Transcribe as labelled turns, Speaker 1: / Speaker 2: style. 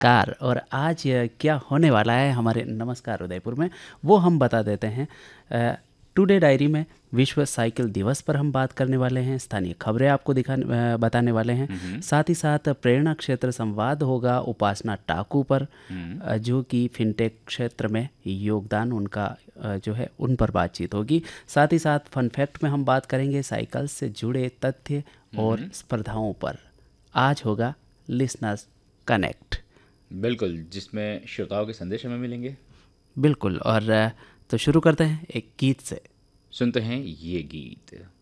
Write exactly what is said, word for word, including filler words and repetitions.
Speaker 1: नमस्कार। और आज अ, क्या होने वाला है हमारे नमस्कार उदयपुर में, वो हम बता देते हैं। अ, टुडे डायरी में विश्व साइकिल दिवस पर हम बात करने वाले हैं, स्थानीय खबरें आपको दिखा अ, बताने वाले हैं।
Speaker 2: हम्म।
Speaker 1: साथ ही साथ प्रेरणा क्षेत्र संवाद होगा उपासना टाकू पर,
Speaker 2: हम्म।
Speaker 1: अ, जो कि फिनटेक क्षेत्र में योगदान उनका अ, जो है उन पर बातचीत होगी। साथ ही साथ फन फैक्ट में हम बात करेंगे साइकिल से जुड़े तथ्य और
Speaker 2: हम्म।
Speaker 1: स्पर्धाओं पर। आज होगा लिसनर्स कनेक्ट।
Speaker 2: बिल्कुल, जिसमें श्रोताओं के संदेश हमें मिलेंगे।
Speaker 1: बिल्कुल। और अ, तो शुरू करते हैं एक गीत से।
Speaker 2: सुनते हैं ये गीत।